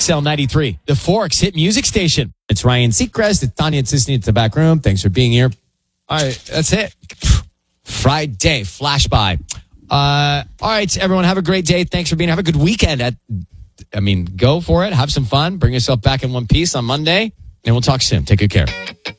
XL93, the Forks hit music station. It's Ryan Seacrest. It's Tanya Tsisny at the back room. Thanks for being here. All right, that's it. Friday, flash by. All right, everyone, have a great day. Thanks for being here. Have a good weekend. Go for it. Have some fun. Bring yourself back in one piece on Monday, and we'll talk soon. Take good care.